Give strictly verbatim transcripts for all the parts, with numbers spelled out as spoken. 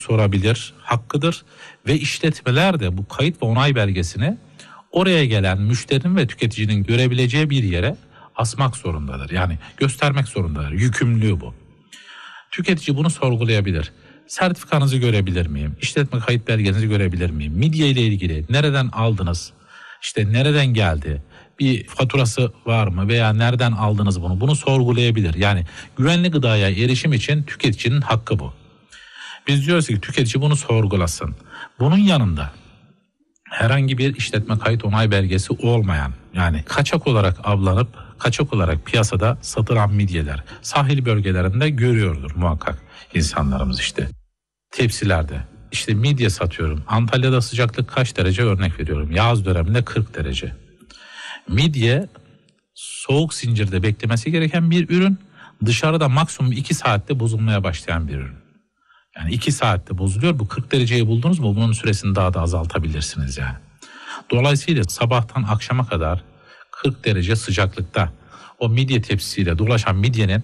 sorabilir, hakkıdır ve işletmeler de bu kayıt ve onay belgesini oraya gelen müşterinin ve tüketicinin görebileceği bir yere asmak zorundadır. Yani göstermek zorundadır. Yükümlülüğü bu. Tüketici bunu sorgulayabilir. Sertifikanızı görebilir miyim? İşletme kayıt belgenizi görebilir miyim? Midye ile ilgili nereden aldınız? İşte nereden geldi? Bir faturası var mı veya nereden aldınız bunu? Bunu sorgulayabilir. Yani güvenli gıdaya erişim için tüketicinin hakkı bu. Biz diyoruz ki tüketici bunu sorgulasın. Bunun yanında herhangi bir işletme kayıt onay belgesi olmayan, yani kaçak olarak avlanıp kaçak olarak piyasada satılan midyeler sahil bölgelerinde görüyordur muhakkak insanlarımız işte. Tepsilerde işte midye satıyorum. Antalya'da sıcaklık kaç derece örnek veriyorum. Yaz döneminde kırk derece. Midye soğuk zincirde beklemesi gereken bir ürün. Dışarıda maksimum iki saatte bozulmaya başlayan bir ürün. Yani iki saatte bozuluyor. Bu kırk dereceyi buldunuz mu bunun süresini daha da azaltabilirsiniz yani. Dolayısıyla sabahtan akşama kadar kırk derece sıcaklıkta o midye tepsisiyle dolaşan midyenin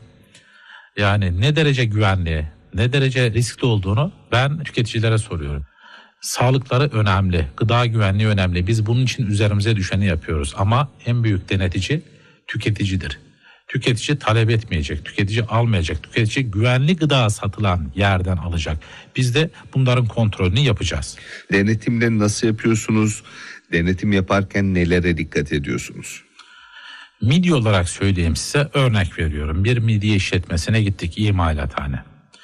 yani ne derece güvenli, ne derece riskli olduğunu ben tüketicilere soruyorum. Sağlıkları önemli, gıda güvenliği önemli. Biz bunun için üzerimize düşeni yapıyoruz ama en büyük denetici tüketicidir. Tüketici talep etmeyecek, tüketici almayacak, tüketici güvenli gıda satılan yerden alacak. Biz de bunların kontrolünü yapacağız. Denetimleri nasıl yapıyorsunuz? Denetim yaparken nelere dikkat ediyorsunuz? Midye olarak söyleyeyim size, örnek veriyorum. Bir midye işletmesine gittik, imalathane.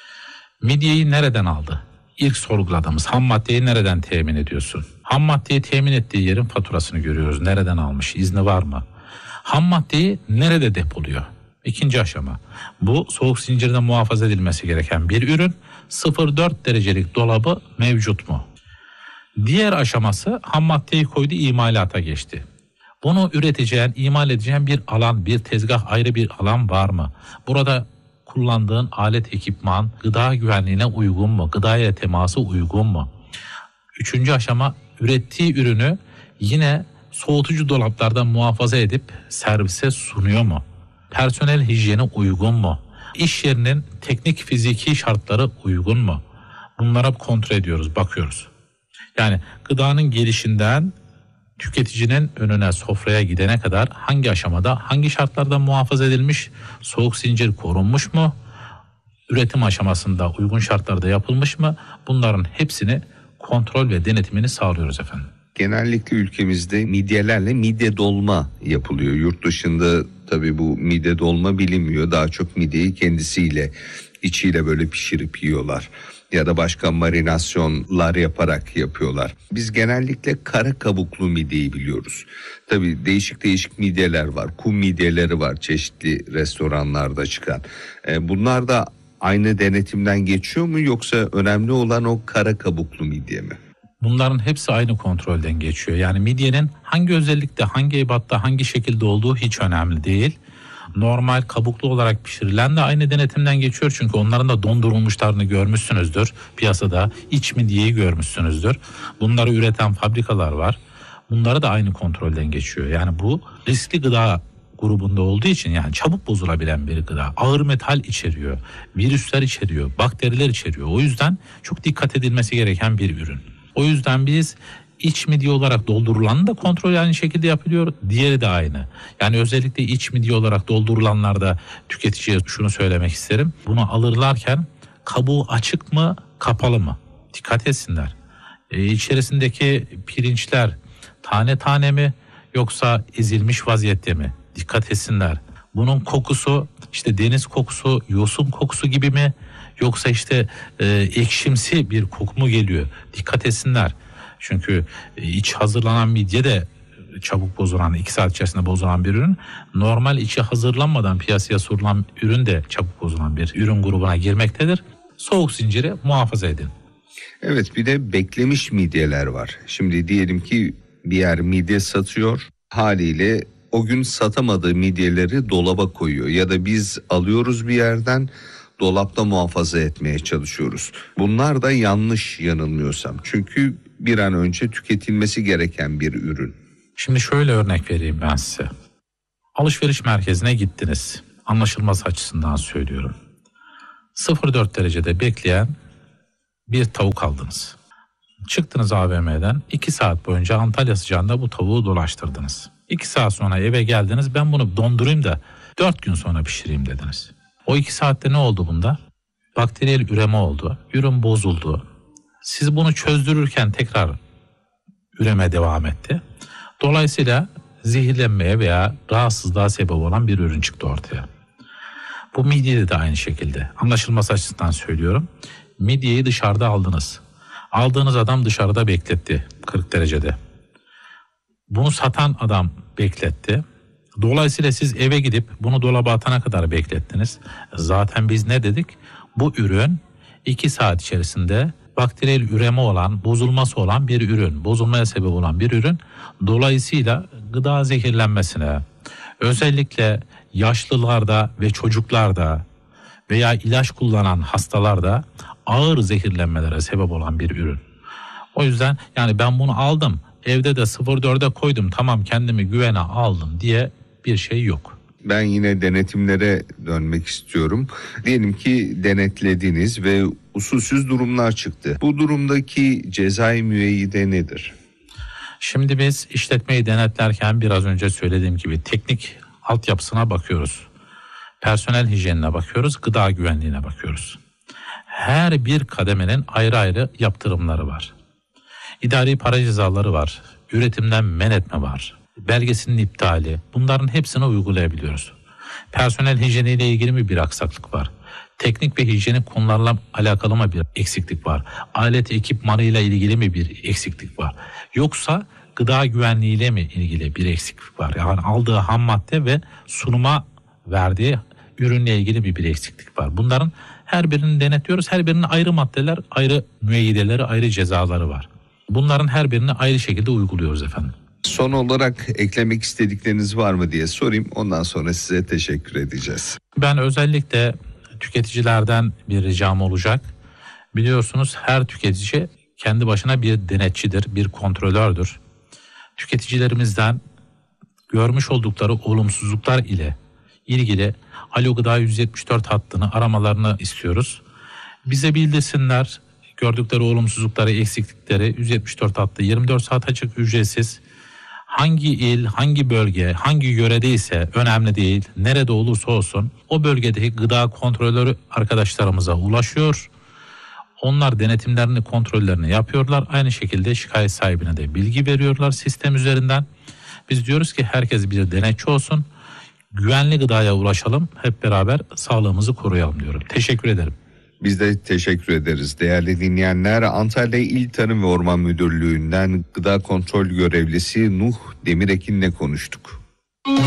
Midyeyi nereden aldı? İlk sorguladığımız ham maddeyi nereden temin ediyorsun? Ham maddeyi temin ettiği yerin faturasını görüyoruz. Nereden almış? İzni var mı? Ham maddeyi nerede depoluyor? İkinci aşama. Bu soğuk zincirde muhafaza edilmesi gereken bir ürün. sıfır virgül dört derecelik dolabı mevcut mu? Diğer aşaması ham maddeyi koydu, imalata geçti. Bunu üreteceğin, imal edeceğin bir alan, bir tezgah, ayrı bir alan var mı? Burada kullandığın alet, ekipman gıda güvenliğine uygun mu? Gıdaya teması uygun mu? Üçüncü aşama, ürettiği ürünü yine soğutucu dolaplarda muhafaza edip servise sunuyor mu? Personel hijyeni uygun mu? İş yerinin teknik fiziki şartları uygun mu? Bunlara kontrol ediyoruz, bakıyoruz. Yani gıdanın gelişinden tüketicinin önüne, sofraya gidene kadar hangi aşamada, hangi şartlarda muhafaza edilmiş, soğuk zincir korunmuş mu, üretim aşamasında uygun şartlarda yapılmış mı, bunların hepsini kontrol ve denetimini sağlıyoruz efendim. Genellikle ülkemizde midyelerle midye dolma yapılıyor. Yurt dışında tabii bu midye dolma bilinmiyor. Daha çok midyeyi kendisiyle, içiyle böyle pişirip yiyorlar. Ya da başka marinasyonlar yaparak yapıyorlar. Biz genellikle kara kabuklu midyeyi biliyoruz. Tabii değişik değişik midyeler var. Kum midyeleri var çeşitli restoranlarda çıkan. Bunlar da aynı denetimden geçiyor mu yoksa önemli olan o kara kabuklu midye mi? Bunların hepsi aynı kontrolden geçiyor. Yani midyenin hangi özellikte, hangi ebatta, hangi şekilde olduğu hiç önemli değil. Normal kabuklu olarak pişirilen de aynı denetimden geçiyor. Çünkü onların da dondurulmuşlarını görmüşsünüzdür. Piyasada iç midyeyi görmüşsünüzdür. Bunları üreten fabrikalar var. Bunları da aynı kontrolden geçiyor. Yani bu riskli gıda grubunda olduğu için, yani çabuk bozulabilen bir gıda. Ağır metal içeriyor, virüsler içeriyor, bakteriler içeriyor. O yüzden çok dikkat edilmesi gereken bir ürün. O yüzden biz iç midye olarak doldurulanı da kontrol aynı şekilde yapılıyor. Diğeri de aynı. Yani özellikle iç midye olarak doldurulanlarda tüketiciye şunu söylemek isterim. Bunu alırlarken kabuğu açık mı, kapalı mı? Dikkat etsinler. Ee, içerisindeki pirinçler tane tane mi yoksa ezilmiş vaziyette mi? Dikkat etsinler. Bunun kokusu işte deniz kokusu, yosun kokusu gibi mi? Yoksa işte e, ekşimsi bir koku mu geliyor? Dikkat etsinler. Çünkü iç hazırlanan midye de çabuk bozulan, iki saat içerisinde bozulan bir ürün. Normal içi hazırlanmadan piyasaya sunulan ürün de çabuk bozulan bir ürün grubuna girmektedir. Soğuk zinciri muhafaza edin. Evet, bir de beklemiş midyeler var. Şimdi diyelim ki bir yer midye satıyor, haliyle o gün satamadığı midyeleri dolaba koyuyor. Ya da biz alıyoruz bir yerden, dolapta muhafaza etmeye çalışıyoruz. Bunlar da yanlış yanılmıyorsam. Çünkü bir an önce tüketilmesi gereken bir ürün. Şimdi şöyle örnek vereyim ben size. Alışveriş merkezine gittiniz. Anlaşılması açısından söylüyorum. sıfır virgül dört derecede bekleyen bir tavuk aldınız. Çıktınız A V M'den iki saat boyunca Antalya sıcağında bu tavuğu dolaştırdınız. iki saat sonra eve geldiniz, ben bunu dondurayım da dört gün sonra pişireyim dediniz. O iki saatte ne oldu bunda? Bakteriyel üreme oldu, ürün bozuldu. Siz bunu çözdürürken tekrar üreme devam etti. Dolayısıyla zehirlenmeye veya rahatsızlığa sebep olan bir ürün çıktı ortaya. Bu midyede de aynı şekilde. Anlaşılması açısından söylüyorum. Midyeyi dışarıda aldınız. Aldığınız adam dışarıda bekletti kırk derecede. Bunu satan adam bekletti. Dolayısıyla siz eve gidip bunu dolaba atana kadar beklettiniz. Zaten biz ne dedik? Bu ürün iki saat içerisinde bakteriyel üreme olan, bozulması olan bir ürün, bozulmaya sebep olan bir ürün. Dolayısıyla gıda zehirlenmesine, özellikle yaşlılarda ve çocuklarda veya ilaç kullanan hastalarda ağır zehirlenmelere sebep olan bir ürün. O yüzden yani ben bunu aldım, evde de sıfır dörde koydum, tamam kendimi güvene aldım diye bir şey yok. Ben yine denetimlere dönmek istiyorum. Diyelim ki denetlediniz ve usulsüz durumlar çıktı. Bu durumdaki cezai müeyyide nedir? Şimdi biz işletmeyi denetlerken biraz önce söylediğim gibi teknik altyapısına bakıyoruz. Personel hijyenine bakıyoruz, gıda güvenliğine bakıyoruz. Her bir kademenin ayrı ayrı yaptırımları var. İdari para cezaları var, üretimden men etme var, belgesinin iptali, bunların hepsini uygulayabiliyoruz. Personel hijyeniyle ilgili mi bir aksaklık var? Teknik ve hijyenik konularla alakalı mı bir eksiklik var? Alet ekipmanıyla ilgili mi bir eksiklik var? Yoksa gıda güvenliğiyle mi ilgili bir eksiklik var? Yani aldığı ham madde ve sunuma verdiği ürünle ilgili mi bir eksiklik var? Bunların her birini denetliyoruz. Her birinin ayrı maddeler, ayrı müeyyideleri, ayrı cezaları var. Bunların her birini ayrı şekilde uyguluyoruz efendim. Son olarak eklemek istedikleriniz var mı diye sorayım. Ondan sonra size teşekkür edeceğiz. Ben özellikle tüketicilerden bir ricam olacak. Biliyorsunuz her tüketici kendi başına bir denetçidir, bir kontrolördür. Tüketicilerimizden görmüş oldukları olumsuzluklar ile ilgili Alo Gıda yüz yetmiş dört hattını aramalarını istiyoruz. Bize bildirsinler gördükleri olumsuzlukları, eksiklikleri. Yüz yetmiş dört hattı yirmi dört saat açık, ücretsiz. Hangi il, hangi bölge, hangi yöredeyse önemli değil. Nerede olursa olsun o bölgedeki gıda kontrolörü arkadaşlarımıza ulaşıyor. Onlar denetimlerini, kontrollerini yapıyorlar. Aynı şekilde şikayet sahibine de bilgi veriyorlar sistem üzerinden. Biz diyoruz ki herkes bir denetçi olsun. Güvenli gıdaya ulaşalım. Hep beraber sağlığımızı koruyalım diyorum. Teşekkür ederim. Biz de teşekkür ederiz değerli dinleyenler. Antalya İl Tarım ve Orman Müdürlüğü'nden gıda kontrol görevlisi Nuh Demirekin'le konuştuk.